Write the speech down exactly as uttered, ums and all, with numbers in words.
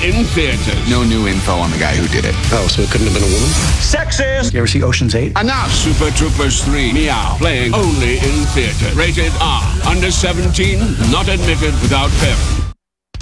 in theaters. No new info on the guy who did it. Oh, so it couldn't have been a woman? Sexist! You ever see Ocean's eight? And now, Super Troopers three, Meow, playing only in theaters. Rated R. Under seventeen, not admitted without parents.